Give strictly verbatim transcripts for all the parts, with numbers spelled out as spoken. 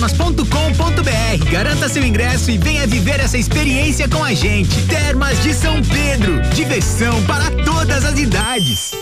ponto com ponto br. Garanta seu ingresso e venha viver essa experiência com a gente. Termas de São Pedro, diversão para todas as idades.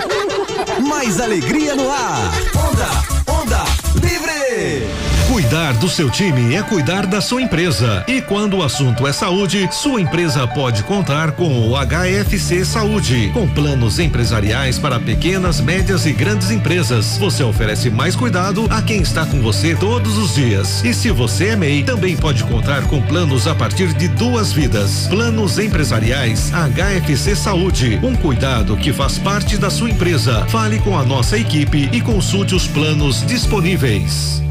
Mais alegria no ar. Onda, onda livre. Cuidar do seu time é cuidar da sua empresa. E quando o assunto é saúde, sua empresa pode contar com o H F C Saúde. Com planos empresariais para pequenas, médias e grandes empresas, você oferece mais cuidado a quem está com você todos os dias. E se você é M E I, também pode contar com planos a partir de duas vidas. Planos empresariais H F C Saúde. Um cuidado que faz parte da sua empresa. Fale com a nossa equipe e consulte os planos disponíveis.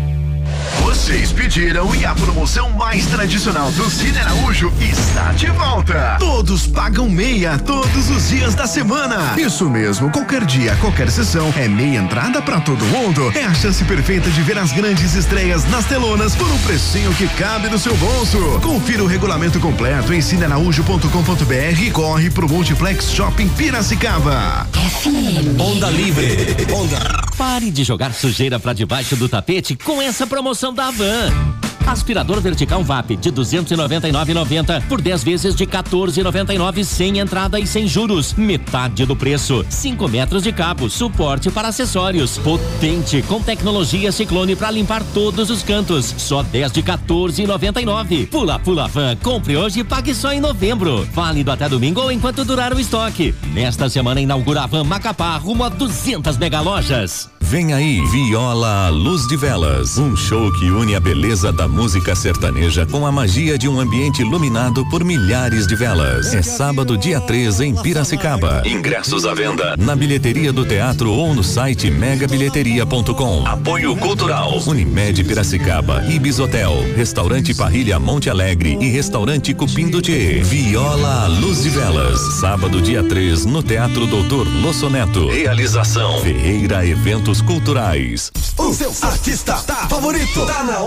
Vocês pediram e a promoção mais tradicional do Cine Araújo está de volta. Todos pagam meia todos os dias da semana. Isso mesmo, qualquer dia, qualquer sessão é meia entrada pra todo mundo. É a chance perfeita de ver as grandes estreias nas telonas por um precinho que cabe no seu bolso. Confira o regulamento completo em cine araújo ponto com ponto br e corre pro Multiplex Shopping Piracicaba. F M. Onda livre. Onda. Pare de jogar sujeira pra debaixo do tapete com essa promoção da Havan. Aspirador vertical V A P de duzentos e noventa e nove reais e noventa centavos por dez vezes de quatorze reais e noventa e nove centavos sem entrada e sem juros. Metade do preço. cinco metros de cabo, suporte para acessórios. Potente com tecnologia Ciclone para limpar todos os cantos. Só dez de quatorze reais e noventa e nove centavos. Pula Pula Van, compre hoje e pague só em novembro. Válido até domingo ou enquanto durar o estoque. Nesta semana inaugura a Van Macapá rumo a duzentas mega lojas. Vem aí, Viola à Luz de Velas, um show que une a beleza da música sertaneja com a magia de um ambiente iluminado por milhares de velas. É sábado, dia três, em Piracicaba. Ingressos à venda na bilheteria do teatro ou no site mega bilheteria ponto com. Apoio Cultural, Unimed Piracicaba, Ibis Hotel, Restaurante Parrilha Monte Alegre e Restaurante Cupim do Tchê. Viola à Luz de Velas, sábado, dia três, no Teatro Doutor Losso Neto. Realização Ferreira Eventos Culturais. O seu artista tá favorito tá na